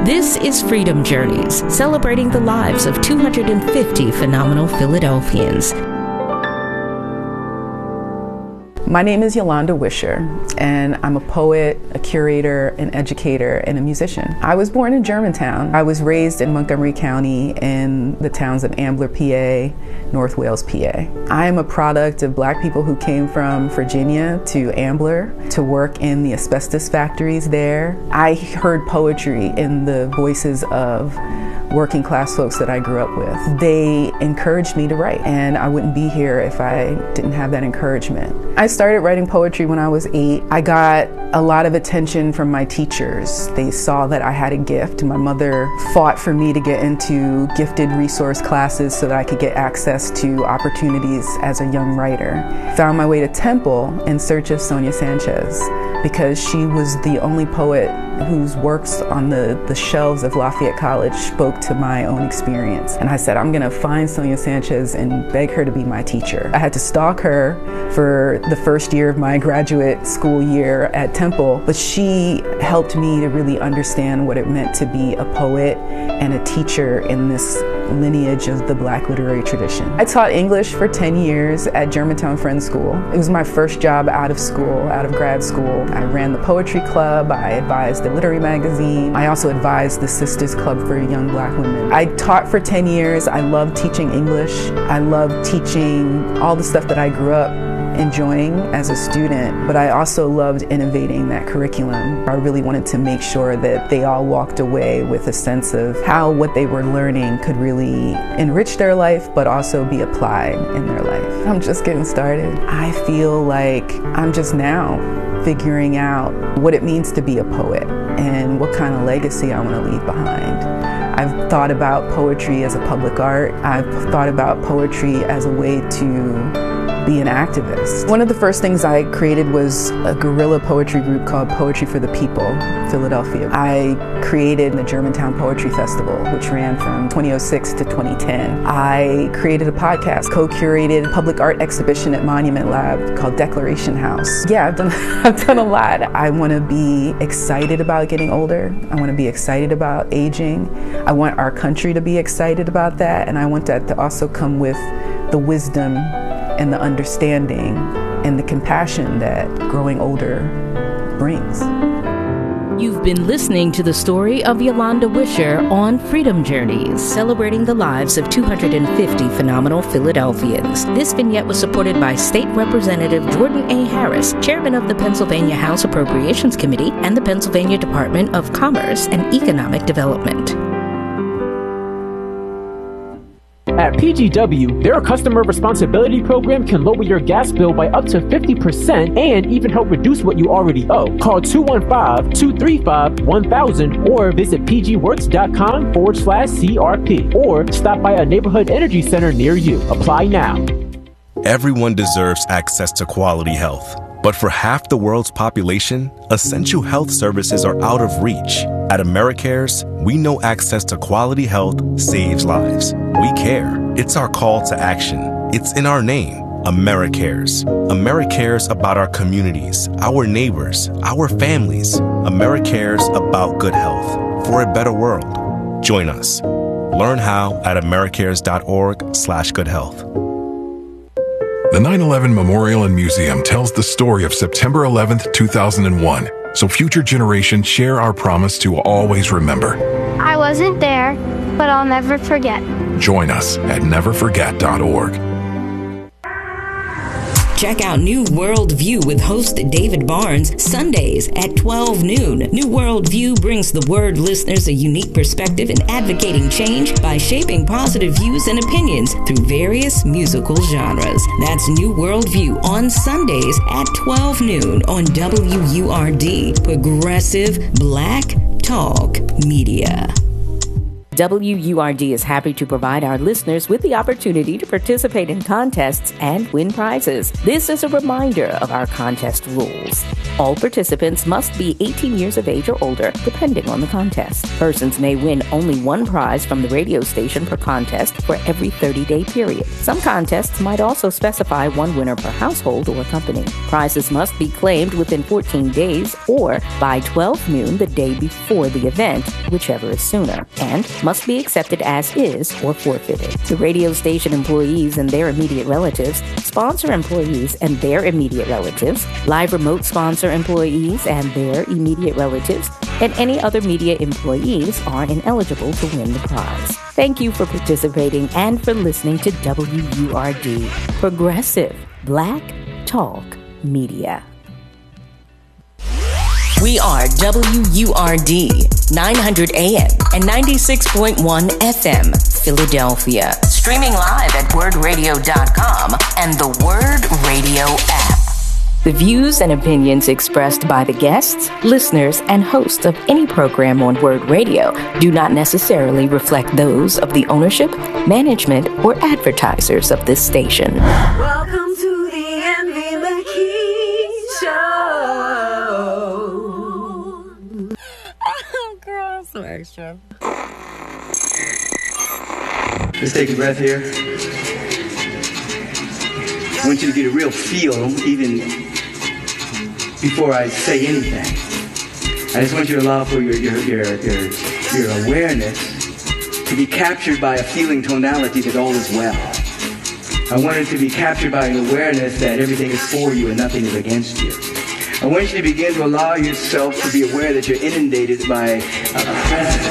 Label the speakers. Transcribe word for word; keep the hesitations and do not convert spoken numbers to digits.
Speaker 1: This is Freedom Journeys, celebrating the lives of two hundred fifty phenomenal Philadelphians.
Speaker 2: My name is Yolanda Wisher, and I'm a poet, a curator, an educator, and a musician. I was born in Germantown. I was raised in Montgomery County in the towns of Ambler, P A, North Wales, P A. I am a product of Black people who came from Virginia to Ambler to work in the asbestos factories there. I heard poetry in the voices of working class folks that I grew up with. They encouraged me to write, and I wouldn't be here if I didn't have that encouragement. I started writing poetry when I was eight. I got a lot of attention from my teachers. They saw that I had a gift. My mother fought for me to get into gifted resource classes so that I could get access to opportunities as a young writer. Found my way to Temple in search of Sonia Sanchez because she was the only poet whose works on the, the shelves of Lafayette College spoke to my own experience. And I said, I'm gonna find Sonia Sanchez and beg her to be my teacher. I had to stalk her for the first year of my graduate school year at Temple, but she helped me to really understand what it meant to be a poet and a teacher in this lineage of the Black literary tradition. I taught English for ten years at Germantown Friends School. It was my first job out of school, out of grad school. I ran the poetry club, I advised the literary magazine. I also advised the Sisters Club for Young Black Women. I taught for ten years. I loved teaching English. I loved teaching all the stuff that I grew up enjoying as a student, but I also loved innovating that curriculum. I really wanted to make sure that they all walked away with a sense of how what they were learning could really enrich their life, but also be applied in their life. I'm just getting started. I feel like I'm just now figuring out what it means to be a poet and what kind of legacy I want to leave behind. I've thought about poetry as a public art. I've thought about poetry as a way to be an activist. One of the first things I created was a guerrilla poetry group called Poetry for the People, Philadelphia. I created the Germantown Poetry Festival, which ran from twenty oh six to twenty ten. I created a podcast, co-curated a public art exhibition at Monument Lab called Declaration House. Yeah, I've done, I've done a lot. I want to be excited about getting older. I want to be excited about aging. I want our country to be excited about that, and I want that to also come with the wisdom and the understanding and the compassion that growing older brings.
Speaker 1: You've been listening to the story of Yolanda Wisher on Freedom Journeys, celebrating the lives of two hundred fifty phenomenal Philadelphians. This vignette was supported by State Representative Jordan A. Harris, chairman of the Pennsylvania House Appropriations Committee and the Pennsylvania Department of Commerce and Economic Development.
Speaker 3: At P G W, their customer responsibility program can lower your gas bill by up to fifty percent and even help reduce what you already owe. Call two one five, two three five, one thousand or visit pgworks.com forward slash CRP or stop by a neighborhood energy center near you. Apply now.
Speaker 4: Everyone deserves access to quality health. But for half the world's population, essential health services are out of reach. At AmeriCares, we know access to quality health saves lives. We care. It's our call to action. It's in our name, AmeriCares. AmeriCares about our communities, our neighbors, our families. AmeriCares about good health for a better world. Join us. Learn how at americares.org slash good health.
Speaker 5: The nine eleven Memorial and Museum tells the story of September eleventh, two thousand one, so future generations share our promise to always remember.
Speaker 6: I wasn't there, but I'll never forget.
Speaker 5: Join us at never forget dot org.
Speaker 1: Check out New World View with host David Barnes, Sundays at twelve noon. New World View brings the Word listeners a unique perspective in advocating change by shaping positive views and opinions through various musical genres. That's New World View on Sundays at twelve noon on W U R D, Progressive Black Talk Media. W U R D is happy to provide our listeners with the opportunity to participate in contests and win prizes. This is a reminder of our contest rules. All participants must be eighteen years of age or older, depending on the contest. Persons may win only one prize from the radio station per contest for every thirty-day period. Some contests might also specify one winner per household or company. Prizes must be claimed within fourteen days or by twelve noon the day before the event, whichever is sooner, and must be accepted as is or forfeited. The radio station employees and their immediate relatives, sponsor employees and their immediate relatives, live remote sponsor employees and their immediate relatives, and any other media employees are ineligible to win the prize. Thank you for participating and for listening to W U R D, Progressive Black Talk Media. We are W U R D, nine hundred A M and ninety-six point one F M, Philadelphia. Streaming live at word radio dot com and the Word Radio app. The views and opinions expressed by the guests, listeners, and hosts of any program on Word Radio do not necessarily reflect those of the ownership, management, or advertisers of this station.
Speaker 7: Welcome to the Envy McKee Show. Oh, girl, I'm so extra.
Speaker 8: Let's take a breath here. I want you to get a real feel, even before I say anything. I just want you to allow for your, your, your, your, your awareness to be captured by a feeling tonality that all is well. I want it to be captured by an awareness that everything is for you and nothing is against you. I want you to begin to allow yourself to be aware that you're inundated by a presence.